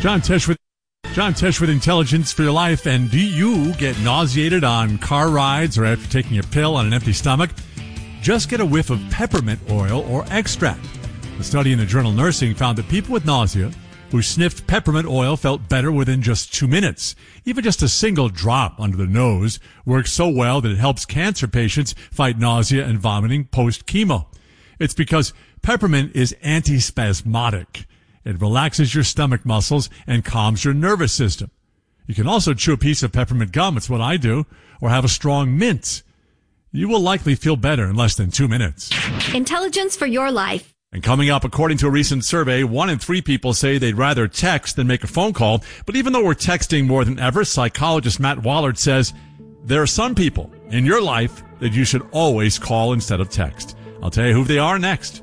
John Tesh with Intelligence for Your Life. And do you get nauseated on car rides or after taking a pill on an empty stomach? Just get a whiff of peppermint oil or extract. A study in the journal Nursing found that people with nausea who sniffed peppermint oil felt better within just 2 minutes. Even just a single drop under the nose works so well that it helps cancer patients fight nausea and vomiting post-chemo. It's because peppermint is antispasmodic. It relaxes your stomach muscles and calms your nervous system. You can also chew a piece of peppermint gum, it's what I do, or have a strong mint. You will likely feel better in less than 2 minutes. Intelligence for Your Life. And coming up, according to a recent survey, 1 in 3 people say they'd rather text than make a phone call. But even though we're texting more than ever, psychologist Matt Wallard says there are some people in your life that you should always call instead of text. I'll tell you who they are next.